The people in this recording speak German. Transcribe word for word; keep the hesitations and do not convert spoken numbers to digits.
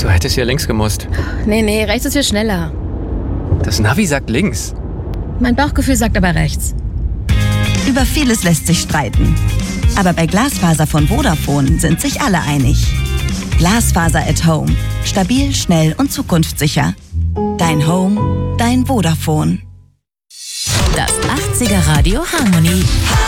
Du hättest hier links gemusst. Nee, nee, rechts ist viel schneller. Das Navi sagt links. Mein Bauchgefühl sagt aber rechts. Über vieles lässt sich streiten. Aber bei Glasfaser von Vodafone sind sich alle einig. Glasfaser at Home. Stabil, schnell und zukunftssicher. Dein Home, dein Vodafone. Das achtziger Radio Harmony.